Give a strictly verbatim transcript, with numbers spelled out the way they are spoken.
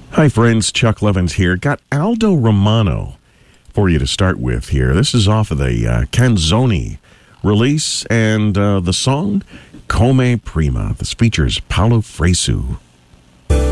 Hi, friends. Chuck Levins here. Got Aldo Romano for you to start with here. This is off of the uh, Canzoni release, and uh, the song Come Prima. This features Paolo Fresu.